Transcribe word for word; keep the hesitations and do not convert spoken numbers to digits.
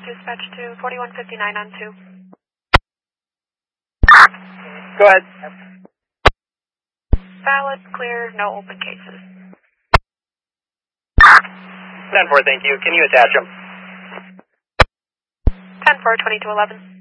Dispatch to forty-one fifty-nine on two. Go ahead. Valid, clear, no open cases. ten four, thank you. Can you attach them? ten four, twenty-two eleven.